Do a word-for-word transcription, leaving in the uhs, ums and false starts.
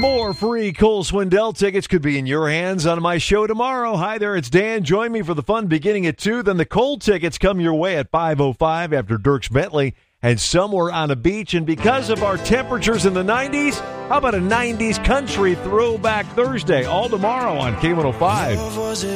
More free Cole Swindell tickets could be in your hands on my show tomorrow. Hi there, it's Dan. Join me for the fun beginning at two. Then the Cole tickets come your way at five oh five after Dierks Bentley and Somewhere on a Beach. And because of our temperatures in the nineties, how about a nineties country throwback Thursday? All tomorrow on K one oh five.